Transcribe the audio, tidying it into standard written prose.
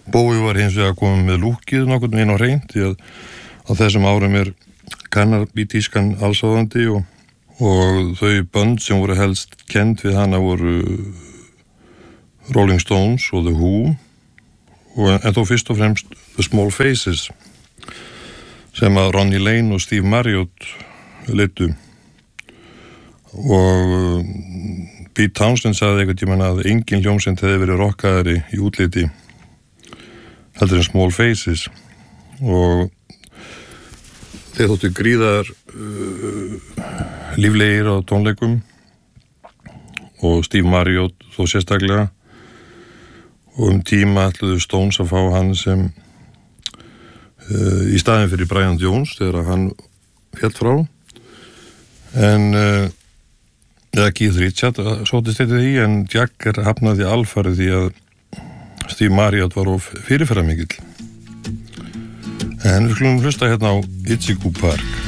Bowie var hins vegar komið með lúkið nokkurn veginn á hreint því að á þessum árum kannabítískan allsáðandi og þau bönd sem voru helst kennd við hana voru Rolling Stones og The Who en þó fyrst og fremst The Small Faces sem að Ronnie Lane og Steve Marriott leiddu og Pete Townshend sagði einhvern tímann að engin hljómsveit hefði verið rockaðari í útliti heldur en Small Faces og þeir þóttu gríðar líflegir á tónleikum og Steve Marriott þó sérstaklega og tíma ætluðu Stones að fá hann sem í staðinn fyrir Brian Jones þegar hann féll frá en eða Keith Richards sóttist þetta því en Jagger hafnaði alfarið því að Steve Marriott var of fyrirferðarmikill en við skulum hlusta hérna á Itchy Park